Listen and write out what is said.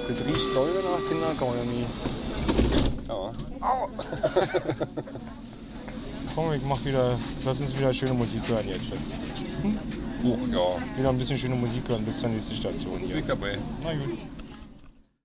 Das riecht doll nach Kinderkaugummi. Ja. Au! Komm, lass uns wieder schöne Musik hören jetzt. Ja. Wieder ein bisschen schöne Musik hören bis zur nächsten Station hier. Musik dabei. Na gut.